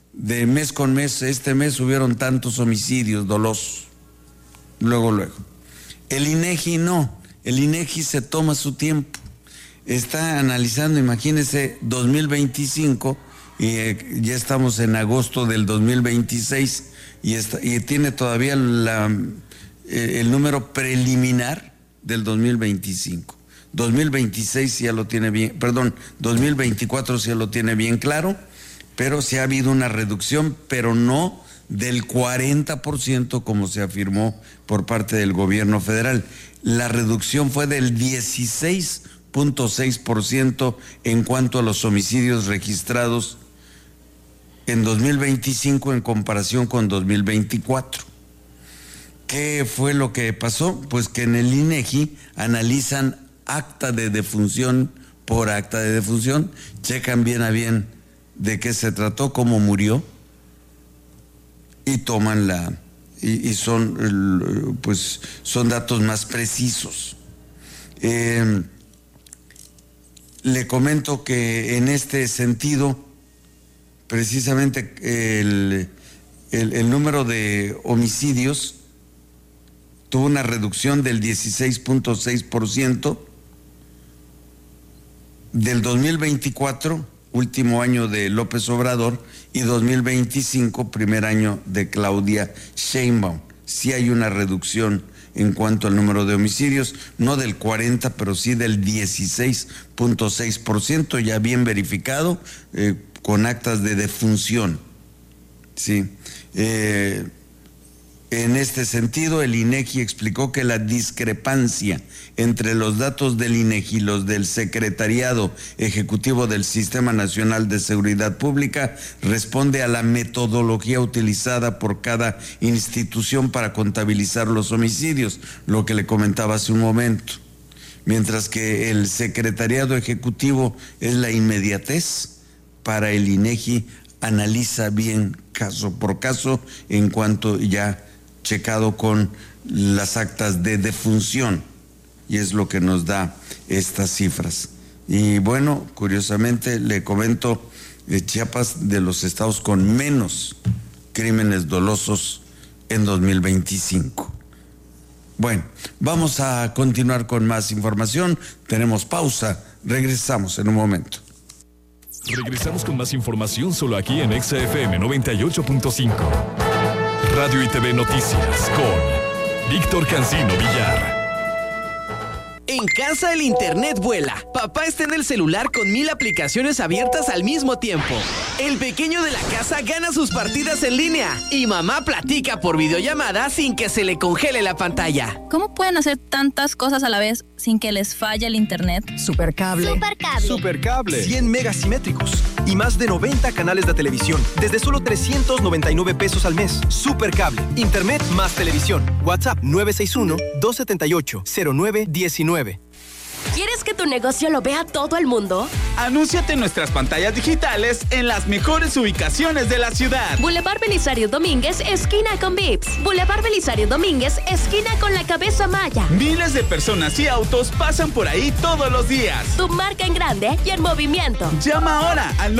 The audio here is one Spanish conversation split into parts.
de mes con mes. Este mes hubieron tantos homicidios dolosos. Luego. El INEGI no. El INEGI se toma su tiempo. Está analizando, imagínense, 2025 y ya estamos en agosto del 2026 y tiene todavía el número preliminar del 2025. 2026 ya lo tiene bien, 2024 ya lo tiene bien claro, pero sí ha habido una reducción, pero no del 40% como se afirmó por parte del gobierno federal. La reducción fue del 16.6% en cuanto a los homicidios registrados en 2025 en comparación con 2024. ¿Qué fue lo que pasó? Pues que en el INEGI analizan acta de defunción por acta de defunción, checan bien a bien de qué se trató, cómo murió, y toman son datos más precisos. Le comento que en este sentido, precisamente el número de homicidios tuvo una reducción del 16.6% del 2024, último año de López Obrador, y 2025, primer año de Claudia Sheinbaum. Sí hay una reducción en cuanto al número de homicidios, no del 40, pero sí del 16.6%, ya bien verificado, con actas de defunción. Sí. En este sentido, el INEGI explicó que la discrepancia entre los datos del INEGI y los del Secretariado Ejecutivo del Sistema Nacional de Seguridad Pública responde a la metodología utilizada por cada institución para contabilizar los homicidios, lo que le comentaba hace un momento. Mientras que el Secretariado Ejecutivo es la inmediatez, para el INEGI analiza bien caso por caso en cuanto ya checado con las actas de defunción, y es lo que nos da estas cifras. Y bueno, curiosamente le comento, Chiapas de los estados con menos crímenes dolosos en 2025. Bueno, vamos a continuar con más información. Tenemos pausa, regresamos en un momento. Regresamos con más información solo aquí en Exa FM 98.5. Radio y TV Noticias con Víctor Cancino Villar. En casa el internet vuela. Papá está en el celular con 1000 aplicaciones abiertas al mismo tiempo. El pequeño de la casa gana sus partidas en línea. Y mamá platica por videollamada sin que se le congele la pantalla. ¿Cómo pueden hacer tantas cosas a la vez sin que les falle el internet? Supercable. Supercable. 100 megas simétricos y más de 90 canales de televisión desde solo 399 pesos al mes. Supercable. Internet más televisión. WhatsApp 961-278-0919. ¿Quieres que tu negocio lo vea todo el mundo? Anúnciate en nuestras pantallas digitales en las mejores ubicaciones de la ciudad. Boulevard Belisario Domínguez, esquina con Vips. Boulevard Belisario Domínguez, esquina con la Cabeza Maya. Miles de personas y autos pasan por ahí todos los días. Tu marca en grande y en movimiento. Llama ahora al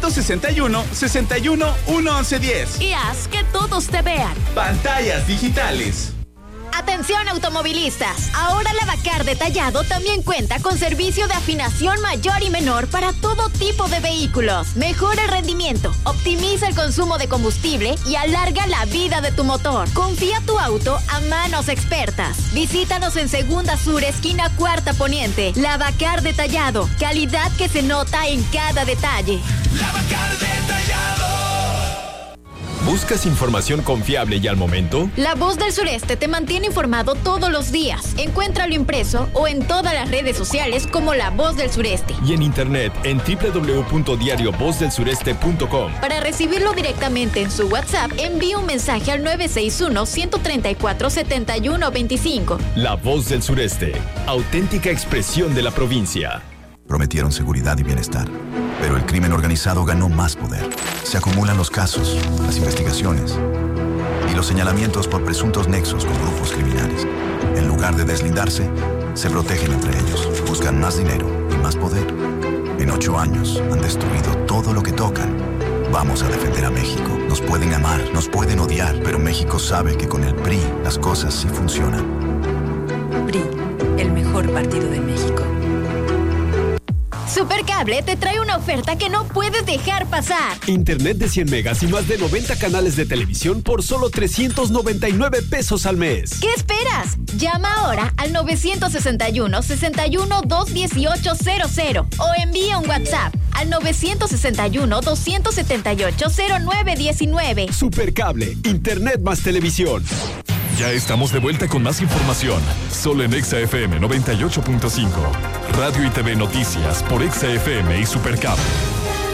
961-61-11110 y haz que todos te vean. Pantallas digitales. Atención automovilistas, ahora Lavacar Detallado también cuenta con servicio de afinación mayor y menor para todo tipo de vehículos. Mejora el rendimiento, optimiza el consumo de combustible y alarga la vida de tu motor. Confía tu auto a manos expertas. Visítanos en Segunda Sur, esquina Cuarta Poniente. Lavacar Detallado, calidad que se nota en cada detalle. Lavacar Detallado. ¿Buscas información confiable y al momento? La Voz del Sureste te mantiene informado todos los días. Encuéntralo impreso o en todas las redes sociales como La Voz del Sureste. Y en internet en www.diariovozdelsureste.com. Para recibirlo directamente en su WhatsApp, envíe un mensaje al 961-134-7125. La Voz del Sureste, auténtica expresión de la provincia. Prometieron seguridad y bienestar, pero el crimen organizado ganó más poder. Se acumulan los casos, las investigaciones y los señalamientos por presuntos nexos con grupos criminales. En lugar de deslindarse, se protegen entre ellos, buscan más dinero y más poder. En 8 años han destruido todo lo que tocan Vamos a defender a México. Nos pueden amar, nos pueden odiar, pero México sabe que con el PRI las cosas sí funcionan. PRI, el mejor partido de México. Supercable te trae una oferta que no puedes dejar pasar. Internet de 100 megas y más de 90 canales de televisión por solo 399 pesos al mes. ¿Qué esperas? Llama ahora al 961-61-21800 o envía un WhatsApp al 961-278-0919. Supercable, Internet más televisión. Ya estamos de vuelta con más información, solo en Exa FM 98.5. Radio y TV Noticias por Exa FM y Supercable.